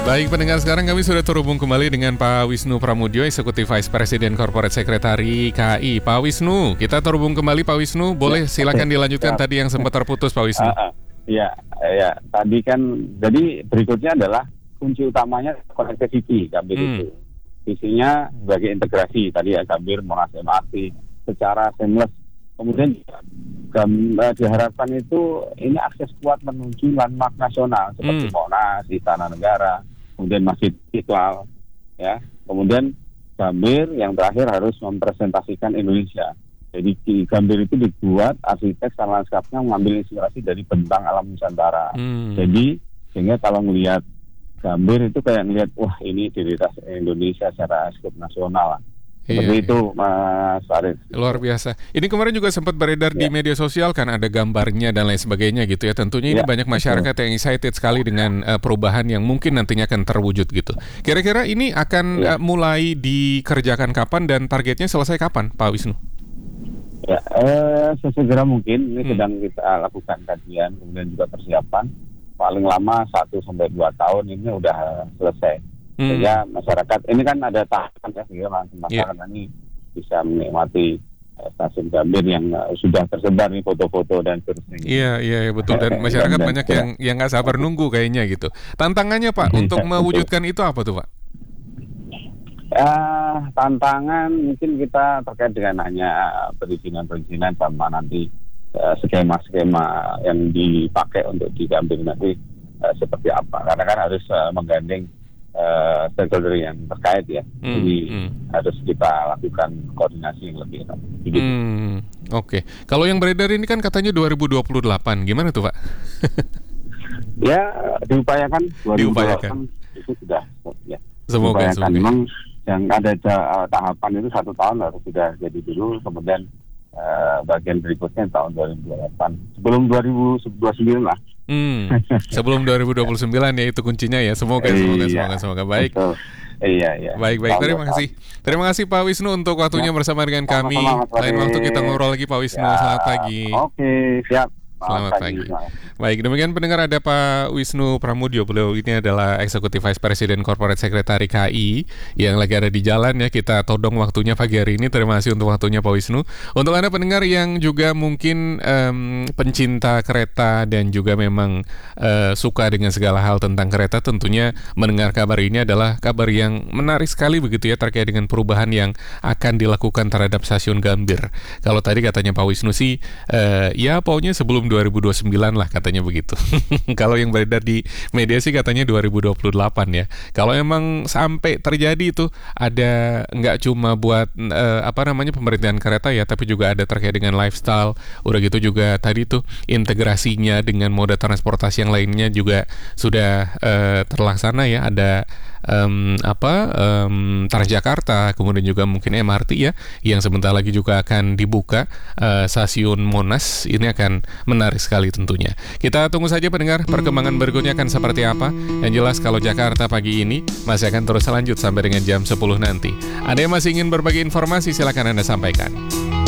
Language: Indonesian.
Baik pendengar, sekarang kami sudah terhubung kembali dengan Pak Wisnu Pramudyo, Eksekutif Vice President Corporate Secretary KAI. Pak Wisnu, kita terhubung kembali Pak Wisnu. Boleh silakan dilanjutkan tadi yang sempat terputus Pak Wisnu. Ya, tadi kan, jadi berikutnya adalah kunci utamanya connectivity Gambir itu. Visinya sebagai integrasi tadi ya, Gambir, Monas, MRT secara seamless. Kemudian diharapkan itu ini akses kuat menuju landmark nasional seperti Monas, Istana Negara, kemudian Masjid Istiqlal, ya. Kemudian Gambir yang terakhir harus mempresentasikan Indonesia. Jadi di Gambir itu dibuat arsitek dan lanskapnya mengambil inspirasi dari bentang alam Nusantara. Jadi sehingga kalau melihat Gambir itu kayak melihat, wah ini identitas Indonesia secara skop nasional lah. Seperti itu Mas Farid. Luar biasa. Ini kemarin juga sempat beredar di media sosial kan, ada gambarnya dan lain sebagainya gitu ya. Tentunya ini banyak masyarakat yang excited sekali dengan perubahan yang mungkin nantinya akan terwujud gitu. Kira-kira ini akan mulai dikerjakan kapan dan targetnya selesai kapan Pak Wisnu? Ya, sesegera mungkin. Ini sedang kita lakukan kajian, kemudian juga persiapan. Paling lama 1-2 tahun ini udah selesai. Sehingga masyarakat, ini kan ada tahapan ya, sehingga masyarakat ini bisa menikmati stasiun Gambir yang sudah tersebar nih foto-foto dan seterusnya. Iya betul, dan masyarakat banyak yang nggak sabar nunggu kayaknya gitu. Tantangannya Pak untuk mewujudkan itu apa tuh Pak? Tantangan mungkin kita terkait dengan hanya perizinan sama nanti skema-skema yang dipakai untuk di Gambir nanti seperti apa, karena kan harus menggandeng stakeholder yang terkait ya. Jadi harus kita lakukan koordinasi yang lebih enak. Oke. Kalau yang beredar ini kan katanya 2028, gimana tuh Pak? Ya diupayakan 2028 itu sudah ya. Semoga. Memang yang ada tahapan itu 1 tahun harus sudah jadi dulu, kemudian bagian berikutnya tahun 2028 sebelum 2029 lah. Sebelum 2029 ya, itu kuncinya ya. Semoga. Baik. Iya. Baik. Terima kasih Pak Wisnu untuk waktunya bersama dengan kami. Lain waktu kita ngobrol lagi Pak Wisnu. Selamat pagi. Oke, siap. Selamat pagi. Baik, demikian pendengar, ada Pak Wisnu Pramudyo. Beliau ini adalah Eksekutif Vice President Corporate Secretary KAI yang lagi ada di jalan ya. Kita todong waktunya pagi hari ini. Terima kasih untuk waktunya Pak Wisnu. Untuk Anda pendengar yang juga mungkin pencinta kereta dan juga memang suka dengan segala hal tentang kereta, tentunya mendengar kabar ini adalah kabar yang menarik sekali begitu ya, terkait dengan perubahan yang akan dilakukan terhadap stasiun Gambir. Kalau tadi katanya Pak Wisnu sih ya pokoknya sebelum 2029 lah katanya begitu. Kalau yang beredar di media sih katanya 2028 ya. Kalau emang sampai terjadi itu ada nggak cuma buat pemerintahan kereta ya, tapi juga ada terkait dengan lifestyle. Udah gitu juga tadi tuh integrasinya dengan moda transportasi yang lainnya juga sudah terlaksana ya. Ada Transjakarta, kemudian juga mungkin MRT ya, yang sebentar lagi juga akan dibuka. Stasiun Monas ini akan menarik sekali tentunya. Kita tunggu saja pendengar, perkembangan berikutnya akan seperti apa. Yang jelas kalau Jakarta pagi ini masih akan terus lanjut sampai dengan jam 10 nanti. Ada yang masih ingin berbagi informasi, silakan Anda sampaikan.